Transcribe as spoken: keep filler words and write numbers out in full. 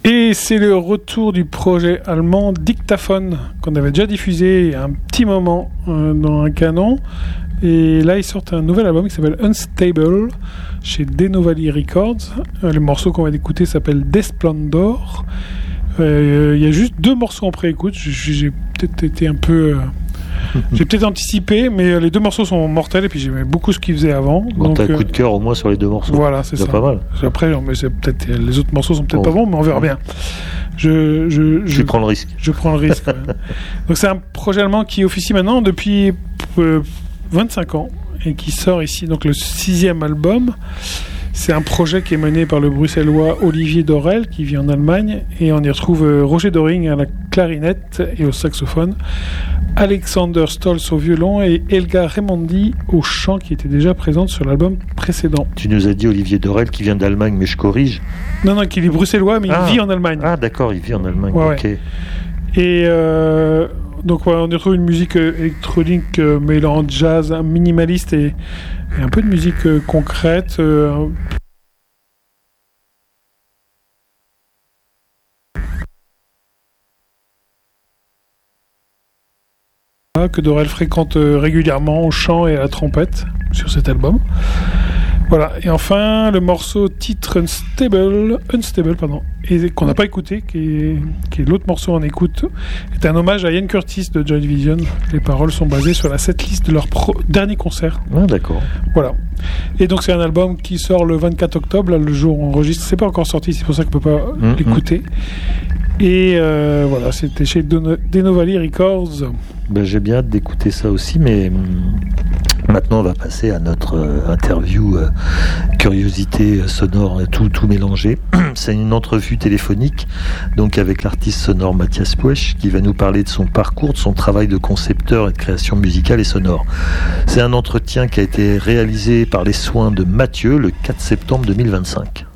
Et c'est le retour du projet allemand Dictaphone, qu'on avait déjà diffusé il y a un petit moment euh, dans un canon. Et là, ils sortent un nouvel album qui s'appelle Unstable chez Denovali Records. Euh, le morceau qu'on va écouter s'appelle Desplendor. Il euh, y a juste deux morceaux en pré-écoute. J'ai, j'ai peut-être été un peu... Euh, j'ai peut-être anticipé, mais les deux morceaux sont mortels et puis j'aimais beaucoup ce qu'ils faisaient avant. Bon, donc, t'as un euh, coup de cœur au moins sur les deux morceaux. Voilà, c'est, c'est ça. Pas mal. Après, mais c'est peut-être, les autres morceaux sont peut-être bon. pas bons, mais on verra bien. Je, je, je, je prends le risque. Je prends le risque. Ouais. Donc c'est un projet allemand qui officie maintenant depuis euh, vingt-cinq ans et qui sort ici, donc le sixième album. C'est un projet qui est mené par le bruxellois Olivier Dorel, qui vit en Allemagne, et on y retrouve Roger Doring à la clarinette et au saxophone, Alexander Stolz au violon et Elga Raimondi au chant, qui était déjà présente sur l'album précédent. Tu nous as dit Olivier Dorel qui vient d'Allemagne, mais je corrige. Non, non, qu'il est bruxellois, mais ah. il vit en Allemagne. Ah d'accord, il vit en Allemagne, ouais, ok. Ouais. Et euh, donc ouais, on y retrouve une musique électronique euh, mêlant jazz minimaliste et, et un peu de musique euh, concrète. Euh, que Dorel fréquente régulièrement au chant et à la trompette sur cet album. Voilà, et enfin le morceau titre Unstable, Unstable pardon, et qu'on n'a pas écouté, qui est, qui est l'autre morceau en écoute, est un hommage à Ian Curtis de Joy Division. Les paroles sont basées sur la setlist de leur pro- dernier concert. Ah d'accord. Voilà. Et donc c'est un album qui sort le vingt-quatre octobre, là, le jour où on enregistre. C'est pas encore sorti, c'est pour ça qu'on peut pas mmh, l'écouter. Mmh. Et euh, voilà, c'était chez Denovali Records. Ben, j'ai bien hâte d'écouter ça aussi, mais maintenant on va passer à notre euh, interview euh, curiosité sonore, tout, tout mélangé. C'est une entrevue téléphonique donc avec l'artiste sonore Mathias Puech qui va nous parler de son parcours, de son travail de concepteur et de création musicale et sonore. C'est un entretien qui a été réalisé par les soins de Mathieu le quatre septembre deux mille vingt-cinq.